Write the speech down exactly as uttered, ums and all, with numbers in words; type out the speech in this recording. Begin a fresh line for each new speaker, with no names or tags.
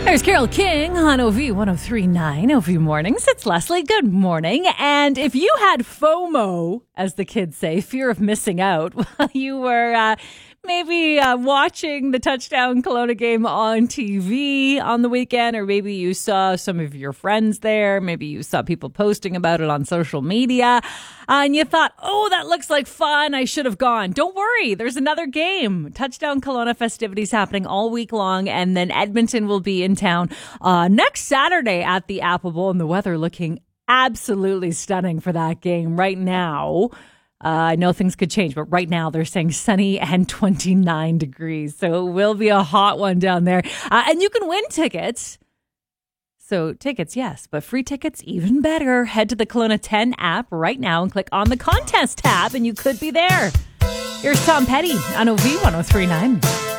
There's Carol King on O V ten thirty-nine, O V Mornings. It's Leslie. Good morning. And if you had FOMO, as the kids say, fear of missing out, while you were uh, maybe uh, watching the Touchdown Kelowna game on T V on the weekend, or maybe you saw some of your friends there, maybe you saw people posting about it on social media, uh, and you thought, oh, that looks like fun, I should have gone. Don't worry, there's another game. Touchdown Kelowna festivities happening all week long, and then Edmonton will be in town uh, next Saturday at the Apple Bowl, and the weather looking absolutely stunning for that game right now. Uh, I know things could change, but right now they're saying sunny and twenty-nine degrees. So it will be a hot one down there. Uh, and you can win tickets. So tickets, yes, but free tickets, even better. Head to the Kelowna ten app right now and click on the contest tab, and you could be there. Here's Tom Petty on O V ten thirty-nine.